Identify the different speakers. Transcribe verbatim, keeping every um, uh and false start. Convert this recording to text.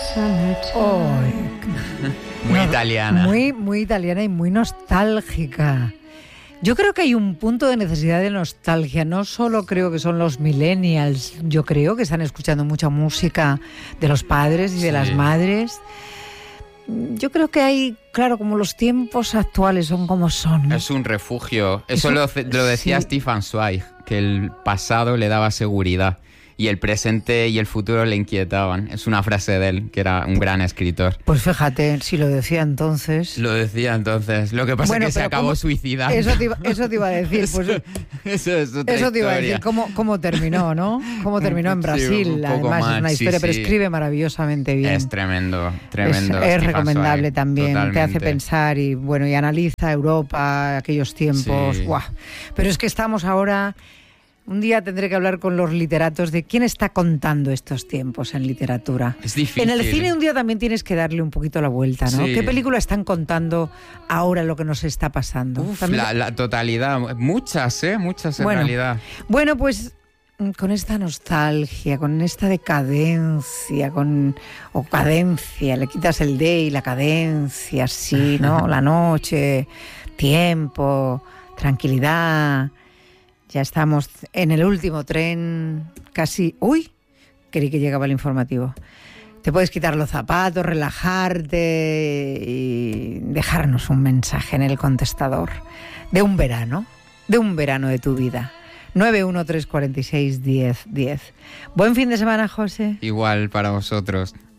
Speaker 1: Ay,
Speaker 2: muy
Speaker 1: no,
Speaker 2: italiana.
Speaker 1: Muy, muy italiana y muy nostálgica. Yo creo que hay un punto de necesidad de nostalgia. No solo creo que son los millennials. Yo creo que están escuchando mucha música de los padres y de sí. las madres. Yo creo que hay, claro, como los tiempos actuales son como son.
Speaker 2: Es un refugio. Eso un, lo, lo decía sí. Stefan Zweig, que el pasado le daba seguridad y el presente y el futuro le inquietaban. Es una frase de él, que era un gran escritor.
Speaker 1: Pues fíjate, si lo decía entonces...
Speaker 2: Lo decía entonces. Lo que pasa bueno, es que se acabó
Speaker 1: ¿cómo?
Speaker 2: suicidando.
Speaker 1: Eso te iba, eso te iba a decir.
Speaker 2: Eso,
Speaker 1: pues,
Speaker 2: eso es otra
Speaker 1: Eso te iba
Speaker 2: historia.
Speaker 1: a decir, cómo, cómo terminó, ¿no? Cómo terminó en Brasil.
Speaker 2: Sí, un
Speaker 1: Además
Speaker 2: mal.
Speaker 1: es una historia,
Speaker 2: sí,
Speaker 1: pero
Speaker 2: sí.
Speaker 1: escribe maravillosamente bien.
Speaker 2: Es tremendo, tremendo.
Speaker 1: Es, es recomendable
Speaker 2: Zweig,
Speaker 1: también.
Speaker 2: totalmente.
Speaker 1: Te hace pensar y, bueno, y analiza Europa, aquellos tiempos.
Speaker 2: Sí.
Speaker 1: ¡Guau! Pero es que estamos ahora... Un día tendré que hablar con los literatos de quién está contando estos tiempos en literatura.
Speaker 2: Es difícil.
Speaker 1: En el cine un día también tienes que darle un poquito la vuelta, ¿no?
Speaker 2: Sí.
Speaker 1: ¿Qué película están contando ahora lo que nos está pasando?
Speaker 2: Uf, la, la totalidad. Muchas, ¿eh? Muchas en
Speaker 1: bueno,
Speaker 2: realidad.
Speaker 1: Bueno, pues con esta nostalgia, con esta decadencia, con o cadencia, le quitas el D y la cadencia, sí, ¿no? La noche, tiempo, tranquilidad... Ya estamos en el último tren, casi... ¡Uy! Creí que llegaba el informativo. Te puedes quitar los zapatos, relajarte y dejarnos un mensaje en el contestador de un verano, de un verano de tu vida. nueve uno tres cuatro seis diez diez. Buen fin de semana, José.
Speaker 2: Igual para vosotros.